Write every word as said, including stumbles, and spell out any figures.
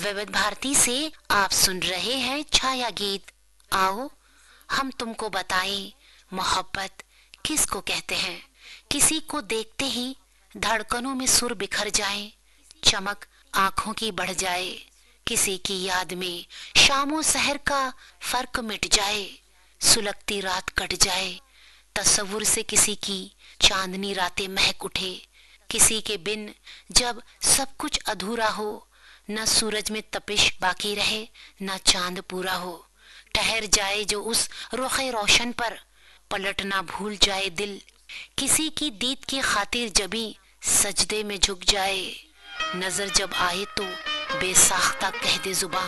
विविध भारती से आप सुन रहे हैं छाया गीत। आओ हम तुमको बताएं मोहब्बत किसको कहते हैं। किसी को देखते ही धड़कनों में सुर बिखर जाए, चमक आंखों की बढ़ जाए, किसी की याद में शामों सहर का फर्क मिट जाए, सुलगती रात कट जाए, तस्वुर से किसी की चांदनी रातें महक उठे, किसी के बिन जब सब कुछ अधूरा हो, न सूरज में तपिश बाकी रहे न चांद पूरा हो, ठहर जाए जो उस रुखे रोशन पर, पलटना भूल जाए दिल, किसी की दीद की खातिर जबी सजदे में झुक जाए, नजर जब आए तो बेसाख्ता कह दे जुबान,